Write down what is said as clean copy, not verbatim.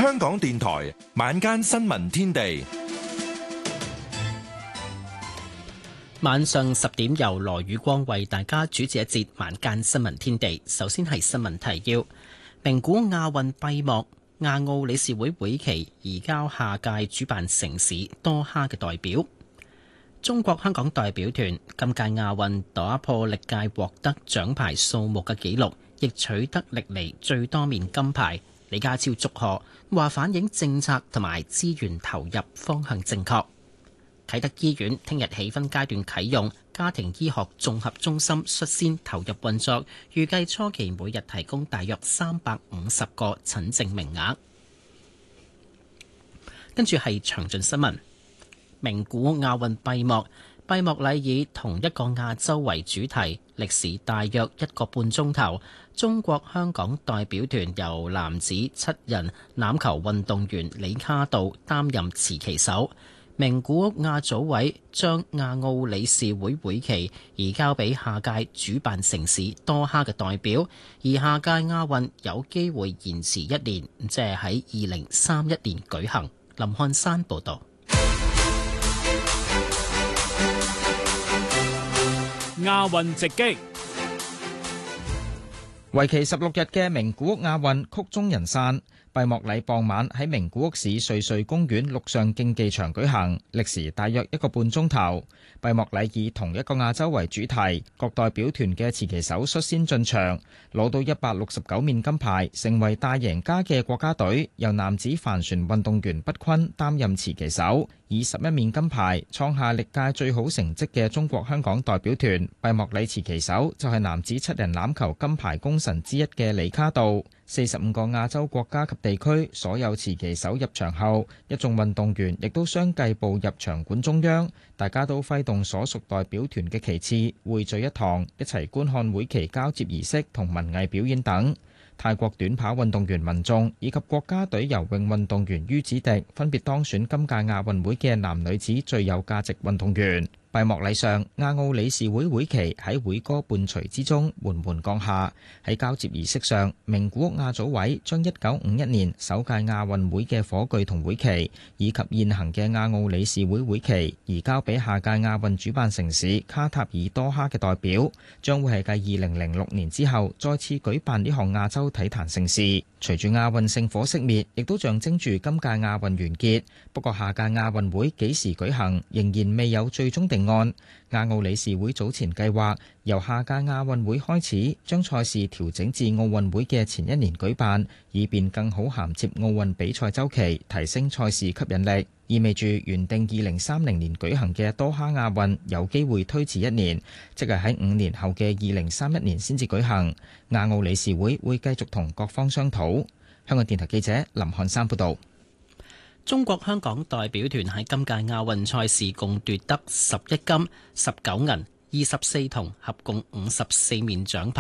香港電台晚間新聞天地， 晚上10點由羅宇光為大家主持一節晚間新聞天地。首先係新聞提要：名古亞運閉幕，亞奧理事會會期移交下屆主辦城市多哈嘅代表。中國香港代表團今屆亞運打破歷屆獲得獎牌數目嘅紀錄，亦取得歷嚟最多面金牌。李家超祝賀，話反映政策同埋資源投入方向正確。啟德醫院聽日起分階段啟用，家庭醫學綜合中心率先投入運作，預計初期每日提供大約350個診症名額。跟住係詳盡新聞。名古亞運閉幕，閉幕禮以同一個亞洲為主題，歷時大約1個半鐘頭。中國香港代表團由男子7人欖球運動員李卡道擔任持旗手。名古亞組委將亞奧理事會會期移交俾下屆主辦城市多哈嘅代表，而下屆亞運有機會延遲1年，即係喺2031年舉行。林漢山報導。 亞運直擊。 為期16日嘅名古屋亞運曲終人散，閉幕禮傍晚喺名古屋市瑞穗公園陸上競技場舉行，歷時大約1個半鐘頭。閉幕禮以同一個亞洲為主題，各代表團嘅持旗手率先進場，攞到169面金牌，成為大贏家嘅國家隊由男子帆船運動員畢坤擔任持旗手，以11面金牌創下歷屆最好成績嘅中國香港代表團閉幕禮持旗手就係男子7人欖球金牌功臣之一嘅李卡道。45個亞洲國家及地區所有持旗手入場後，一眾運動員亦都相繼步入場館中央，大家都揮動所屬代表團嘅旗幟，匯聚一堂，一齊觀看會旗交接儀式同文藝表演等。泰國短跑運動員文頌以及國家隊游泳運動員于子迪分別當選今屆亞運會嘅男女子最有價值運動員。閉幕禮上，亞奧理事會會旗喺會歌伴隨之中緩緩降下。喺交接儀式上，名古屋亞組委將1951年首屆亞運會嘅火炬同會旗，以及現行嘅亞奧理事會會旗移交俾下屆亞運主辦城市卡塔爾多哈嘅代表，將會係繼2006年之後再次舉辦呢項亞洲體壇盛事。隨住亞運聖火熄滅，亦都象徵住今屆亞運完結。不過下屆亞運會幾時舉行，仍然未有最終定案。亞奧理事會早前計劃由下屆亞運會開始，將賽事調整至奧運會嘅前1年舉辦，以便更好銜接奧運比賽週期，提升賽事吸引力。意味住原定2030年舉行嘅多哈亞運有機會推遲1年，即係喺5年後嘅2031年先至舉行。亞奧理事會會繼續同各方商討。香港電台記者林漢山報導。 中國香港代表團喺今屆亞運賽事共奪得11金、19銀、24銅，合共54面獎牌。